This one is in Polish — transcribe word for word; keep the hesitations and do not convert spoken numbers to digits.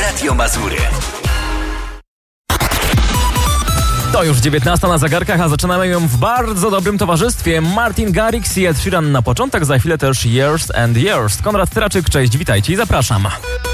Radio Mazury. To już dziewiętnasta na zegarkach, a zaczynamy ją w bardzo dobrym towarzystwie. Martin Garrix i Ed Sheeran na początek, za chwilę też Years and Years. Konrad Traczyk, cześć, witajcie i zapraszam.